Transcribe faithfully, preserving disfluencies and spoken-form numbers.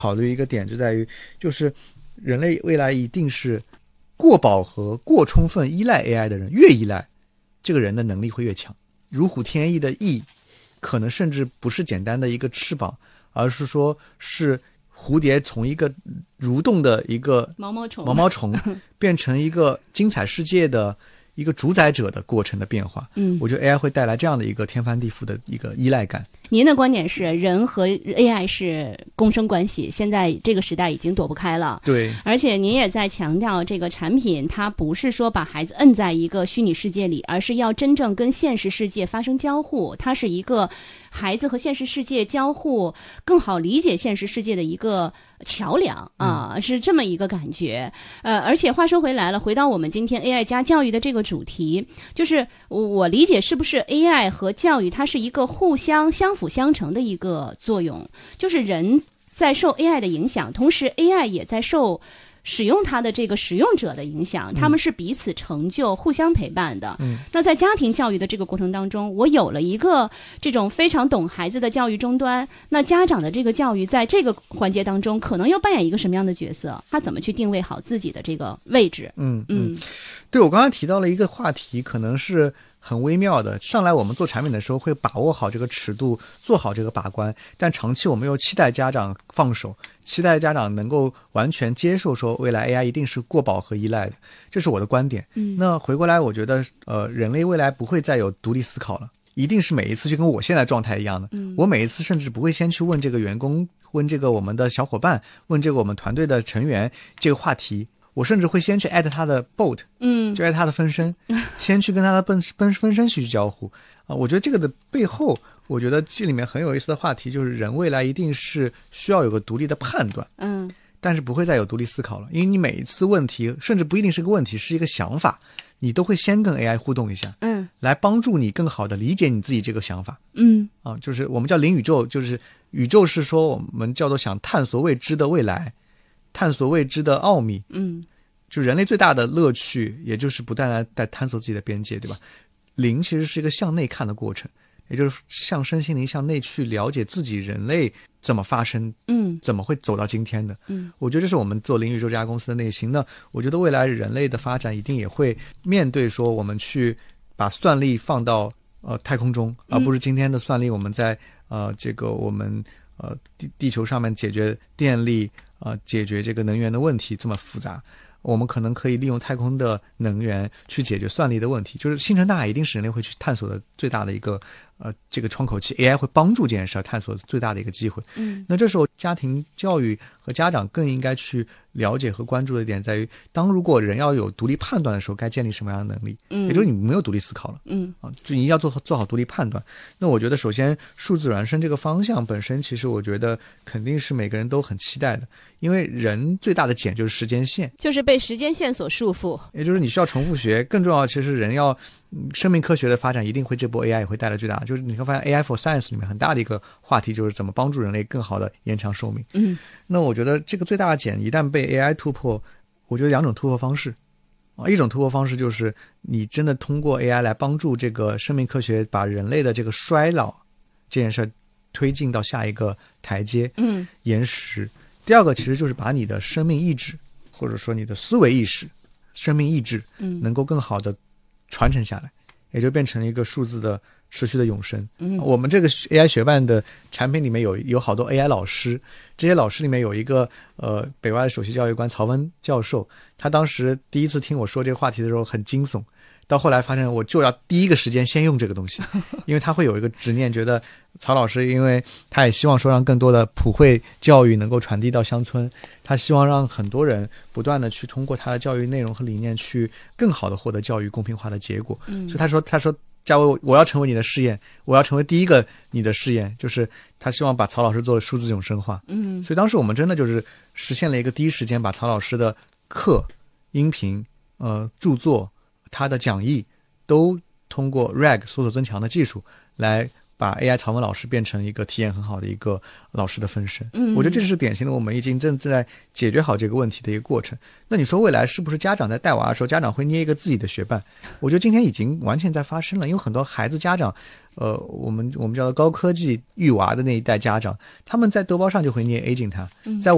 考虑一个点就在于，就是人类未来一定是过饱和、过充分依赖 A I 的人，越依赖，这个人的能力会越强。如虎添翼的翼，可能甚至不是简单的一个翅膀，而是说是蝴蝶从一个蠕动的一个毛毛虫， 毛毛虫变成一个精彩世界的一个主宰者的过程的变化。 嗯， 我觉得 A I 会带来这样的一个天翻地覆的一个依赖感。 您的观点是人和 A I 是共生关系，现在这个时代已经躲不开了。 对， 而且您也在强调，这个产品它不是说把孩子摁在一个虚拟世界里，而是要真正跟现实世界发生交互，它是一个孩子和现实世界交互更好理解现实世界的一个桥梁啊、嗯，是这么一个感觉。呃，而且话说回来了，回到我们今天 A I 加教育的这个主题，就是我理解是不是 A I 和教育它是一个互相相辅相成的一个作用，就是人在受 A I 的影响，同时 A I 也在受使用它的这个使用者的影响，他们是彼此成就、互相陪伴的。 嗯， 那在家庭教育的这个过程当中，我有了一个这种非常懂孩子的教育终端，那家长的这个教育在这个环节当中，可能要扮演一个什么样的角色？他怎么去定位好自己的这个位置？ 嗯嗯，对，我刚才提到了一个话题，可能是很微妙的。上来我们做产品的时候会把握好这个尺度，做好这个把关，但长期我们又期待家长放手，期待家长能够完全接受说未来 A I 一定是过饱和依赖的，这是我的观点。 嗯， 那回过来，我觉得呃，人类未来不会再有独立思考了，一定是每一次就跟我现在状态一样的。 嗯， 我每一次甚至不会先去问这个员工，问这个我们的小伙伴，问这个我们团队的成员这个话题。我甚至会先去 add 他的 bot， 嗯， 就 add 他的分身，先去跟他的分分分身去交互啊、呃。我觉得这个的背后，我觉得这里面很有意思的话题就是人未来一定是需要有个独立的判断， 嗯， 但是不会再有独立思考了，因为你每一次问题，甚至不一定是个问题，是一个想法，你都会先跟 A I 互动一下， 嗯， 来帮助你更好的理解你自己这个想法， 嗯， 啊，就是我们叫灵宇宙，就是宇宙是说我们叫做想探索未知的未来。探索未知的奥秘， 嗯， 就人类最大的乐趣，也就是不断地在探索自己的边界，对吧？灵其实是一个向内看的过程，也就是向身心灵向内去了解自己人类怎么发生， 嗯， 怎么会走到今天的， 嗯， 我觉得这是我们做灵宇宙这家公司的内心。那我觉得未来人类的发展一定也会面对说，我们去把算力放到呃太空中，而不是今天的算力我们在呃这个我们呃地地球上面解决电力。呃，解决这个能源的问题这么复杂，我们可能可以利用太空的能源去解决算力的问题。就是星辰大海一定是人类会去探索的最大的一个呃这个窗口期 ，A I 会帮助这件事探索最大的一个机会。 嗯， 那这时候家庭教育和家长更应该去了解和关注的一点在于，当如果人要有独立判断的时候，该建立什么样的能力？ 嗯， 也就是你没有独立思考了。 嗯， 啊，就你要做做好独立判断。那我觉得，首先数字孪生这个方向本身，其实我觉得肯定是每个人都很期待的。因为人最大的茧就是时间线， 就是被时间线所束缚， 也就是你需要重复学。更重要的，其实人要、嗯、生命科学的发展，一定会这波 A I 也会带来最大的。就是你会发现 A I for Science 里面很大的一个话题，就是怎么帮助人类更好的延长寿命。 嗯， 那我觉得这个最大的茧一旦被 A I 突破，我觉得两种突破方式啊，一种突破方式就是你真的通过 A I 来帮助这个生命科学把人类的这个衰老这件事推进到下一个台阶， 嗯， 延时。第二个其实就是把你的生命意志，或者说你的思维意识、生命意志， 嗯， 能够更好的传承下来，也就变成了一个数字的持续的永生。 嗯， 我们这个 A I 学伴的产品里面有有好多 A I 老师，这些老师里面有一个呃北外的首席教育官曹温教授，他当时第一次听我说这个话题的时候很惊悚。到后来发现我就要第一个时间先用这个东西，因为他会有一个执念，觉得曹老师因为他也希望说让更多的普惠教育能够传递到乡村，他希望让很多人不断的去通过他的教育内容和理念去更好的获得教育公平化的结果。 嗯， 所以他说他说嘉伟，我要成为你的试验，我要成为第一个你的试验，就是他希望把曹老师做了数字永生化。 嗯， 所以当时我们真的就是实现了一个第一时间把曹老师的课、音频、呃著作、他的讲义都通过 R A G 搜索增强的技术来把 A I 曹文老师变成一个体验很好的一个老师的分身。 嗯， 我觉得这是典型的我们已经正在解决好这个问题的一个过程。那你说未来是不是家长在带娃的时候，家长会捏一个自己的学伴？我觉得今天已经完全在发生了，因为很多孩子家长，呃，我们我们叫做高科技育娃的那一代家长，他们在豆包上就会捏 A 进他，在